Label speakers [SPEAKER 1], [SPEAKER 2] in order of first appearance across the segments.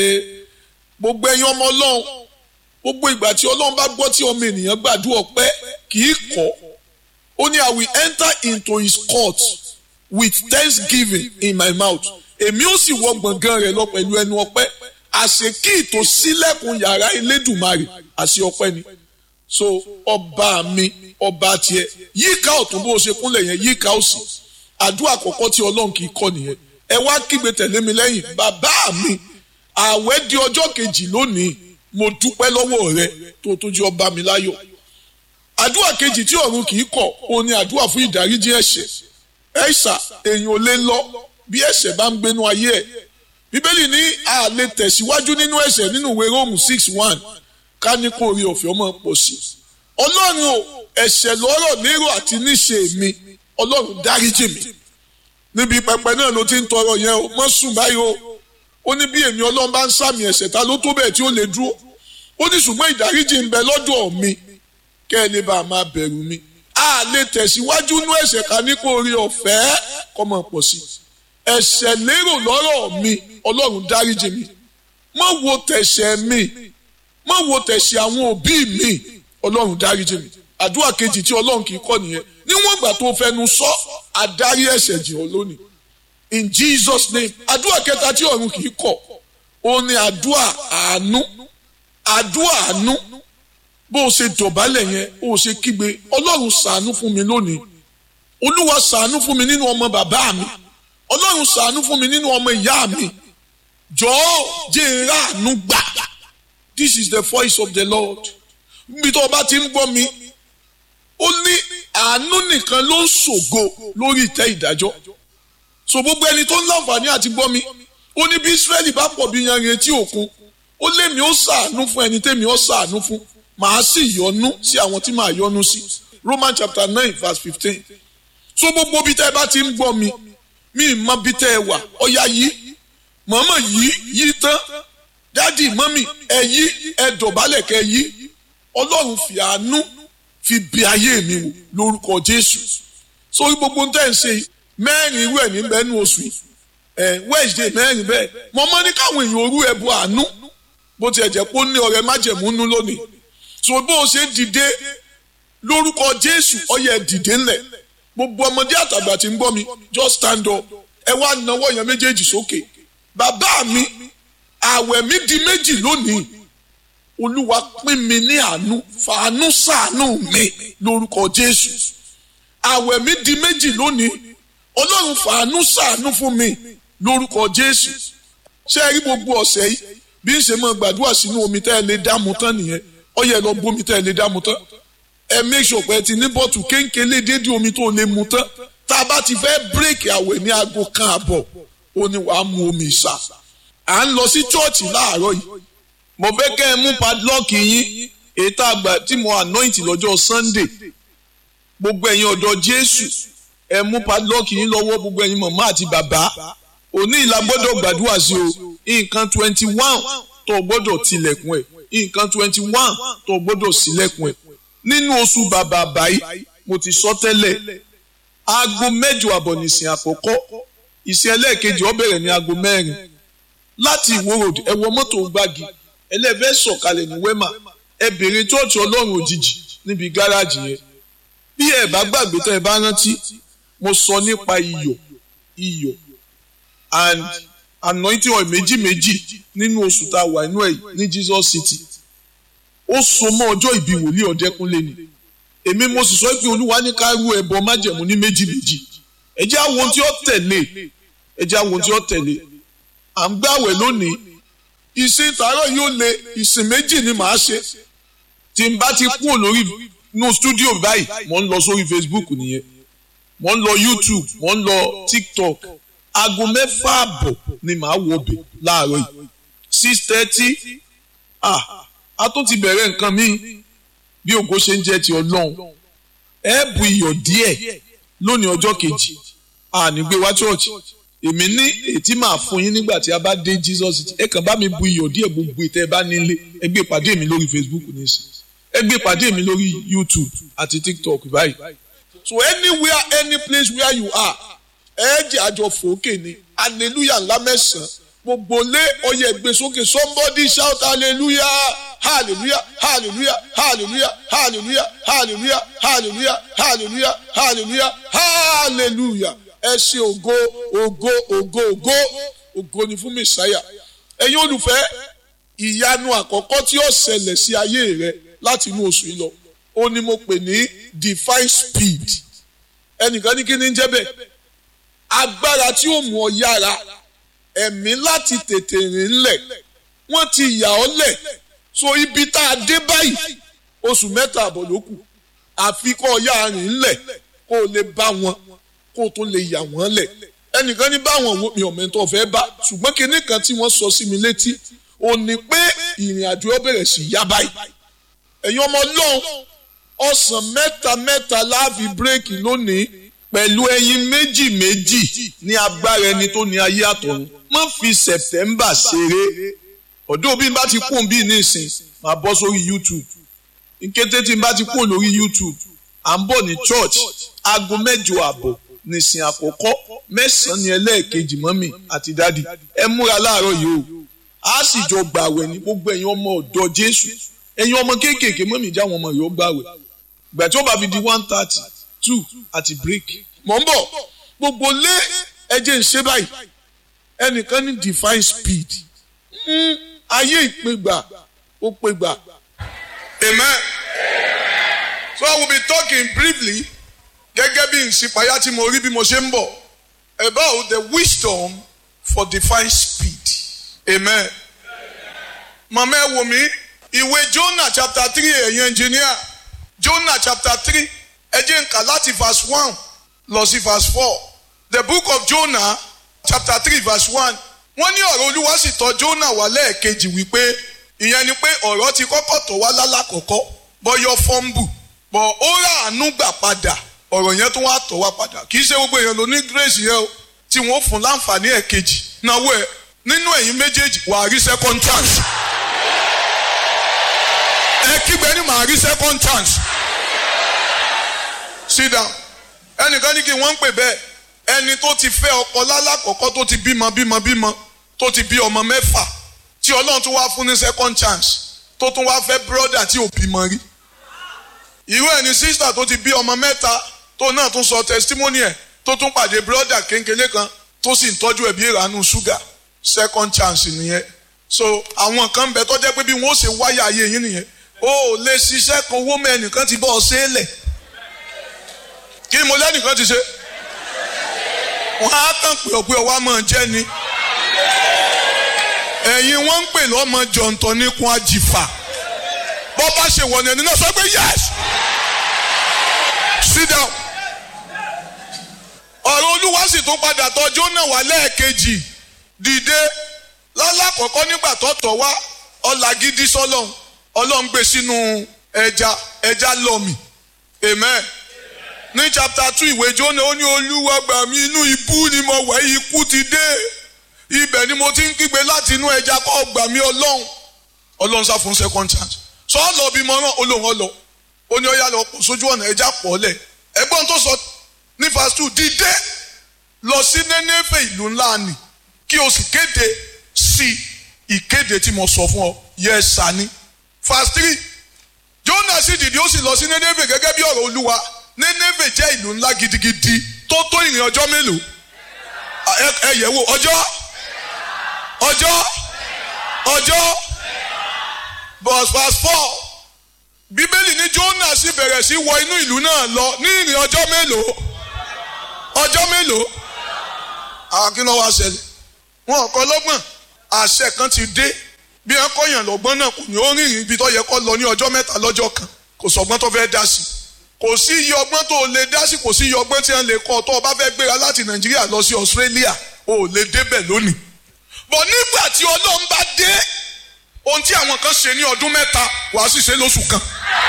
[SPEAKER 1] gbogbo ẹ̀yin ọmọ Ọlọ́run, gbogbo ìgbà tí Ọlọ́run bá gbọ́ tí ọmọ ènìyàn gbàdúrà ọpẹ́ kì í kọ̀. Ó ní I will enter into his court with thanksgiving in my mouth. Èmi ó sì wọ gbọ̀ngàn rẹ̀ lọ pẹ̀lú ẹnu ọpẹ́. Àṣẹ kí ìtò sílẹ̀kùn yàrá Elédùmarè àṣẹ ọpẹ́ ni. So ọba mi, ọba tiẹ̀, yíká ọ̀tún bó ṣe kúnlẹ̀ yẹn, yíká òsì. Àdúrà àkọ́kọ́ tí Ọlọ́run kì í kọ̀ nìyẹn. Ẹ wá kígbe tẹ̀lé mi lẹ́yìn. Bàbá mi, àwẹ̀ di ọjọ́ kejì lónìí, mo dúpẹ́ lọ́wọ́ rẹ tó jẹ́ ọba mi láyọ̀. Àdúrà kejì tí ọ̀run kì í kọ̀, ó ní àdúrà fún ìdáríjì ẹ̀ṣẹ̀. Ẹ̀ṣà èèyàn ò lè lọ bí ẹ̀ṣẹ̀ bá ń gbénú ayé ẹ̀. Bíbélì ní a lè tẹ̀síwájú nínú ẹ̀ṣẹ̀ nínú ìwé Róòmù 6:1 ká ní kó rí ọ̀fẹ́ ọmọ pọ̀ sí. Ọlọ́run o, ẹ̀ṣẹ̀ lọ́rọ̀ lérò àti níṣe mi, Ọlọ́run dáríjì mi. Níbi pẹpẹ náà ló ti ń tọrọ yẹn o, mọ́ sùn báyìí o. Ó ní bí èmi Ọlọ́run bá ń sàmì ẹ̀ṣẹ̀ ta ló tó bẹ́ẹ̀ tí ó lè dúró. Ó ní ṣùgbọ́n ìdáríjì ń bẹ lọ́dọ̀ mi kẹ́ ẹ lè bá a máa bẹ̀rù mi. A lè tẹ̀síwájú nínú ẹ̀ṣẹ̀ ká ní kó rí ọ̀fẹ́ kó máa pọ̀ sí. Ẹ̀ṣẹ̀ lérò lọ́rọ̀ mi, Ọlọ́run dáríjì mi. Má wo tẹ̀ṣẹ̀ mi, má wo tẹ̀ṣẹ̀ àwọn òbí mi, Ọlọ́run dáríjì mi. Àdúrà kejì tí Ọlọ́run kì í kọ̀ nìyẹn. Níwọ̀n ìgbà tó fẹnu sọ, adarí ẹ̀ṣẹ̀ jì ọ́ lónìí. In Jesus' name. Àdúrà kẹta tí ọ̀run kì í kọ̀, ó ní àdúrà àánú. Àdúrà àánú. Bó o ṣe dọ̀bálẹ̀ yẹn, ó ṣe kígbe, Ọlọ́run ṣàánú fún mi lónìí. Olúwa ṣàánú fún mi nínú ọmọ bàbá mi. Ọlọ́run ṣàánú fún mi nínú ọmọ ìyá mi. Jọ̀ọ́ jẹ́ n rí àánú gbà. This is the voice of the Lord. Bí tó o bá ti ń gbọ́ mi, ó ní àánú nìkan ló ń ṣògo lórí ìtẹ́ ìdájọ́. So gbogbo ẹni tó ń láǹfààní àti gbọ́ mi, ó ní bí Ísírẹ́lì bá pọ̀ bí yanrìn etí òkun, ó lémi ó ṣàánú fún ẹni tẹ́mi ó ṣàánú fún, màá sì yọ́nú sí àwọn tí màá yọ́nú sí. Romans chapter 9:15. So gbogbo bí tẹ́ ẹ bá ti ń gbọ́ mi, mi mọ bí tẹ́ ẹ wà, ọ̀yá yìí, mọ̀mọ́ yìí tán, dádì mọ́mì ẹ yí, ẹ dọ̀bálẹ̀ kẹ́ yí. Ọlọ́run fi àánú fi bí ayé mi wò lórúkọ Jésù. Sórí gbogbo tẹ́ ń ṣe mẹ́rin irú ẹ̀ ní bẹ́ẹ̀ ní oṣù yìí. Wednesday mẹ́rin bẹ́ẹ̀. Mo mọ́ ní káwọn èèyàn orú ẹbọ àánú bó tiẹ̀ jẹ́ pé ó ní ọrẹ májẹ̀mú nú lónìí. So bó o ṣe dìde lórúkọ Jésù, ó yẹ dìde ńlẹ̀. Gbogbo ọmọdé àtàgbà tí ń gbọ́ mi, just stand up. Ẹ wá nawọ́ yẹn méjèèjì sókè. Bàbá mi, àwẹ̀ mi di méjì lónìí. Olúwa pín mi ní àánú, fàánú ṣàánú mi lórúkọ Jésù. Àwẹ̀ mi di méjì lónìí. Ọlọ́run fàánú ṣàánú fún mi lórúkọ Jésù. Ṣé ẹ rí gbogbo ọ̀sẹ̀ yìí bí ń ṣe máa gbàdúrà sínú omi tẹ́ ẹ lè dámu tán nìyẹn. Ó yẹ lọ bómi tẹ́ ẹ lè dámu tán. Ẹ make sure pé ẹ ti ní bọ́ọ̀tù kéńkélé dédé omi tó lè mu tán. Tá a bá ti fẹ́ bírèkì àwẹ̀ ní aago 1:00, ó ní wàá mu omi ìsà. À ń lọ sí chọ́ọ̀chì láàárọ̀ yìí. Mo fẹ́ kẹ́ ẹ mú padlọ́ọ̀kì yín, èyí tá a gbà tí mo anoint lọ́jọ́ Sunday. Gbogbo ẹ̀yin ọ̀dọ́ Jésù, ẹ mú padlọ́ọ̀kì yín lọ́wọ́, gbogbo ẹ̀yin màmá àti bàbá. Òní ìlà gbọ́dọ̀ gbàdúrà sí o. Nǹkan 21 tó gbọ́dọ̀ tilẹ̀kùn ẹ̀. Nǹkan 21 tó gbọ́dọ̀ sílẹ̀kùn ẹ̀. Nínú oṣù bàbà báyìí, mo ti sọ tẹ́lẹ̀, aago 8:30 nìsín àkọ́kọ́. Ìsìn ẹlẹ́ẹ̀kejì ó bẹ̀rẹ̀ ní aago 4. Láti Ìwó road, ẹ wọ mọ́tò Gbági, ẹlẹ́fẹ́ sọ̀kalẹ̀ ní Wema, ẹ bèrè chọ́ọ̀chì Ọlọ́run òjijì níbi gáràjì yẹn. Bí ẹ bá gbàgbé tán ẹ bá rántí, mo sọ nípa iyọ̀ and anointing oil méjì nínú oṣù tá a wà inú ẹ̀ ní Jesus City. Ó so mọ́ ọjọ́ ìbí wòlíì Ọ̀dẹ́kúnlé ni. Èmi mo sì sọ pé Olúwa ní ká rú ẹbọ májẹ̀mú ní méjì. Ẹ jẹ́ àwọn ohun tí ó tẹ̀lé. À ń gbàwẹ̀ lónìí. Ìsìn tààrọ̀ yóò le, ìsìn méjì ni màá ṣe. Tí n bá ti kúrò lórí inú stúdíò báyìí, mo ń lọ sórí Facebook nìyẹn. Mo ń lọ YouTube, mo ń lọ TikTok. Aago 6:30 ni màá wọ ọbẹ̀ láàárọ̀ yìí. 6:30. A tún ti bẹ̀rẹ̀ nǹkan mi bí ògo ṣe ń jẹ́ ti Ọlọ́run. Ẹ bu iyọ̀ díẹ̀ lónìí ọjọ́ kejì. Ní gbé wá church. Èmi ní ètí máa fún yín nígbà tí a bá dé Jesus City. Ẹ kàn bá mi bu iyọ̀ díẹ̀ gbogbo ìtẹ́ bá nílé. Ẹ gbé ìpàdé mi lórí Facebook nísìn. Ẹ gbé ìpàdé mi lórí YouTube àti TikTok báyìí. So anywhere, any place where you are, ẹ jẹ́ àjọ fòókè ni. Hallelujah ńlá 9. gbogbo lé ọyẹ gbé sókè somebody shout hallelujah hallelujah hallelujah hallelujah hallelujah hallelujah hallelujah hallelujah hallelujah hallelujah ẹ ṣe ògo ògo ògo ògo ògo ni fún Mèsáyà. Ẹ̀yin olùfẹ́, ìyanu àkọ́kọ́ tí ó ṣẹlẹ̀ sí ayé rẹ láti inú oṣù yìí lọ ó ní mo pè ní divine speed. Ẹnìkan ní kí ni ń jẹ́ bẹ́ẹ̀? Agbára tí ó mú ọ yára, ẹ̀mí láti tètè rìn lẹ̀. Wọ́n ti yà ọ́ lẹ̀, so ibi tá a dé báyìí oṣù mẹ́ta àbọ̀ ló kù. Àfi kó yá rìn lẹ̀ kó o lè bá wọn kó o tó lè yà wọ́n lẹ̀. Ẹnìkan ní báwọn wo mi ọ̀mẹ́ntọ́ fẹ́ bá, ṣùgbọ́n kinní kan tí wọ́n sọ sí mi létí ó ní pé ìrìn àjò ó bẹ̀rẹ̀ sí yá báyìí. Ẹ̀yin ọmọ Ọlọ́run, ọ̀sán mẹ́ta mẹ́ta láàfin bírèkì lónìí pẹ̀lú ẹyin méjì méjì ní agbára ẹni tó ní ayé àtọ̀run. Má fi September ṣeré. Ọ̀dọ́ bí n bá ti kún bí nísìn máa bọ́ sórí YouTube. Ìkété tí n bá ti kún lórí YouTube à ń bọ̀ ní church aago 8:30 nísìn àkọ́kọ́ 9 ní ẹlẹ́ẹ̀kejì mọ́mì àti dádì. Ẹ múra láàárọ̀ yìí o. A sì jọ gbàwẹ̀ ní gbogbo ẹ̀yin ọmọ ọ̀dọ́ Jésù. Ẹ̀yin ọmọ kéékèèké mọ́mì já wọn ọmọ yóò gbàwẹ̀. Ìgbà tí ó bá fi di 1:30 2 àti break. Mọ̀ ń bọ̀ gbogbo lé ẹjẹ́ ń ṣe báyìí. Ẹnìkan ní divine speed. Ayé ìpégbà ó pégbà. Amen. So I will be talking briefly gẹ́gẹ́ bí ìṣípayá tí mo rí bí mo ṣe ń bọ̀ about the wisdom for divine speed. Amen. Màmá ẹ wò mí ìwé Jonah chapter 3 ẹ̀yin engineer Jonah chapter 3 ẹ jẹ́ n kà láti verse 1 lọ sí verse 4. The book of Jonah chapter 3 verse 1. Wọ́n ní ọ̀rọ̀ Olúwa sì tọ̀ Jonah wá lẹ́ẹ̀kejì wípé ìyẹn ni pé ọ̀rọ̀ ti kọ́kọ́ tọ̀ wá lálákọ̀ọ́kọ́ bọ́yọ́ fọ́ńbù bọ̀ ó rà àánú gbà padà ọ̀rọ̀ yẹn tó wá tọ̀ wá padà kì í ṣe gbogbo èèyàn ló ní grace yẹn o tí wọ́n fún láǹfààní ẹ̀kejì náwó ẹ̀ nínú ẹ̀yin méjèèjì wàá rí second chance. Ẹ kígbe ní màá rí second chance. Sit down. Ẹnìkan ní kí wọ́n ń pè bẹ́ẹ̀ ẹni tó ti fẹ́ ọkọ lálákọ̀ọ́kọ́ tó ti bímọ tó ti bí ọmọ 6 tí Ọlọ́run tún wá fún ní second chance tó tún wá fẹ́ brother tí ò bímọ rí. Irú ẹni sister tó ti bí ọmọ 3 tó náà tún sọ testimony ẹ̀ tó tún pàdé brother kéńkélé kan tó sì ń tọ́jú ẹ̀bí ìranú ṣúgà second chance nìyẹn. So àwọn kan bẹ tó jẹ́ pé bí wọ́n ó ṣe wáyà ayé yín nìyẹn o ò lè ṣiṣẹ́ kan owó mẹ́nìkan ti bọ́ ọ ṣe é lẹ̀. Kí ni mo lẹ́nìkan ti ṣe? Wọ́n á kàn pé ọ̀pẹ ọwọ́ máa jẹ́ ni. Ẹ̀yin wọ́n ń pè lọ́mọ jọ̀ǹtọ̀ níkun àjìfà. Bọ́ bá ṣe wọ̀ ní ẹni náà sọ pé yes. Sit down. Ọ̀rọ̀ Olúwa sì tún padà tọ̀ Jónà wá lẹ́ẹ̀kejì dìde lálákọ̀ọ́kọ́ nígbà tó tọ̀ wá ọ̀là gidi sọ́lọ́run Ọlọ́run gbé sínú ẹja lọ́mì. Amen. Ní chapter 2 ìwé Jónà ó ní Olúwa gbà mí inú ibú ni mo wà ikú ti dé ibẹ̀ ni mo ti ń kígbe láti inú ẹja kó gbà mí Ọlọ́run sá fún second chance. Sọ lọ bí mo rán Olóhùn ọlọ ó ní ọyá lọ sójú ọ̀nà ẹja pọ̀ lẹ̀ ẹgbọ́n tó sọ ní verse 2 dìde lọ sí Nénéfè ìlú ńlá ni kí o sì kéde sí ìkéde tí mo sọ fún ọ yẹ sani. Verse 3 Jónà sì dìde ó sì lọ sí Nénéfè gẹ́gẹ́ bí ọ̀rọ̀ Olúwa. Nénéfè jẹ́ ìlú ńlá gidigidi tó ìrìn ọjọ́ mélòó? Ẹ yẹ̀ wò ọjọ́ verse 4 Bíbélì ní Jónà sì bẹ̀rẹ̀ sí wọ inú ìlú náà lọ ní ìrìn ọjọ́ mélòó? Kí ló wá ṣẹlẹ̀? Wọn kọ́ lọ́gbọ̀n àṣẹ kan ti dé bí ẹ kọ́yàn lọ́gbọ́n náà kò ní ó rìnrìn ibi tó yẹ kó lọ ní ọjọ́ 3 lọ́jọ́ kan kò sọ̀gbọ́n tó fẹ́ dá sí. Kò sí iye ọgbọ́n tó lè dá sí kò sí iye ọgbọ́n tí wọ́n lè kọ́ tó o bá fẹ́ gbéra láti Nàìjíríà lọ sí Australia o ò lè débẹ̀ lónìí. Bọ̀ nígbà tí Ọlọ́run bá dé ohun tí àwọn kan ṣe ní ọdún 3 wàá sì ṣe lóṣù kan.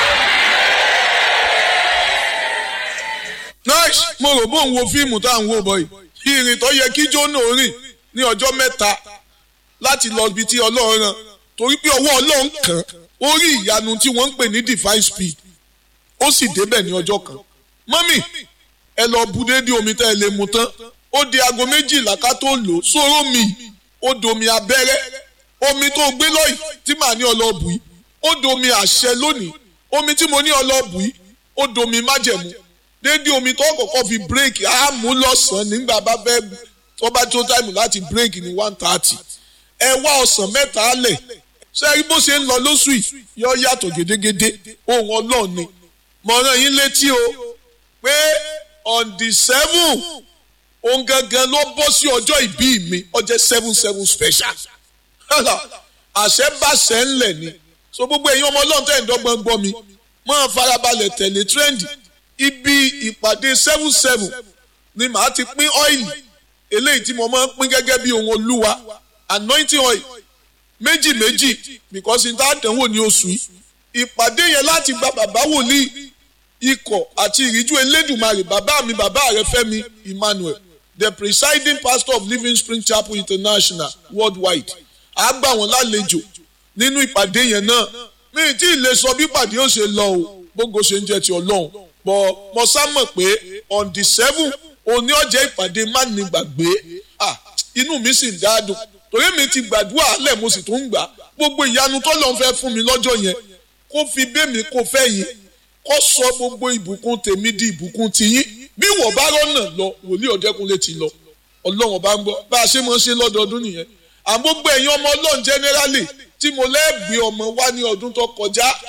[SPEAKER 1] Nice. Mo rò bó ń wo fíìmù tá à ń wò bọ̀ yìí. Ìrìn tó yẹ kí Jónà rìn ní ọjọ́ 3 láti lọ ibi tí Ọlọ́run rán torí pé ọwọ́ Ọlọ́run kàn ó rí ìyanu tí wọ́n ń pè ní divine speed ó sì débẹ̀ ní ọjọ́ kan. Mọ́mì ẹ lọ bu déédéé omi tẹ́ ẹ lè mu tán ó di aago 12 ká tó lò sóró mi ó domi abẹ́rẹ́, omi tó gbé lọ́yìí tí màá ní ọlọ́ọ̀bù yìí ó domi àṣẹ lónìí, omi tí mo ní ọlọ́ọ̀bù yìí ó domi májẹ̀mú, déédéé omi tó kọ́kọ́ fi bírèkì á mú lọ́sàn-án nígbà bá fẹ́ tó bá tó táìmù láti bírèkì ní 1:30. ẹ wá ọ̀sán mẹ́ta lẹ̀, ṣé bó ṣe ń lọ lóṣù yìí yọ yàtọ̀ gédégédé, ohun Ọlọ́run ni. mo rán yín létí o pé on the 7 òun gangan ló bọ́ sí ọjọ́ ìbí mi, ọjọ́ 7/7 special. àṣẹ bá ṣẹ ńlẹ̀ ni. so gbogbo ẹ̀yin ọmọ Ọlọ́run tẹ̀ ń dọ́gbọ́n gbọ́ mi, máa farabalẹ̀ tẹ̀lé trend. Ibi ìpàdé 7/7 ni màá ti pín ọ́ìlì eléyìí tí mo máa ń pín gẹ́gẹ́ bí ohun Olúwa, anointing oil méjì because n ta dánwò ní oṣù yìí. ìpàdé yẹn láti gba bàbá wòlíì ikọ̀ àti ìríjú Elédùmarè bàbá mi bàbá rẹ Fẹ́mi Emmanuel, the presiding pastor of Living Spring Chapel International worldwide. a gbà wọ́n lálejò nínú ìpàdé yẹn náà. mi tí ì lè sọ bí ìpàdé yóò ṣe lọ o, gbogbo ṣe ń jẹ́ ti Ọlọ́run, bọ̀ mo sá mọ̀ pé on the 7 òní ọjọ́ ìpàdé má ní gbàgbé. inú mi sì ń dáadùn torí mi ti gbàdúrà lẹ̀ mo sì tún ń gbà. gbogbo ìyanu tó lọ́n fẹ́ fún mi lọ́jọ́ yẹn kó fi bẹ́mi kó fẹ́ yín, kó sọ gbogbo ìbùkún tèmi di ìbùkún tiyín. bí wọ́n bá rọ́nà lọ wòlíì Ọ̀dẹ́kúnlé ti lọ, Ọlọ́run bá ń gbọ́ bá a ṣe máa ń ṣe lọ́dọọdún nìyẹn. àmọ́ gbogbo ẹ̀yin ọmọ Ọlọ́run generally tí mo lẹ́ẹ̀gbé ọmọ wá ní ọdún tó kọjá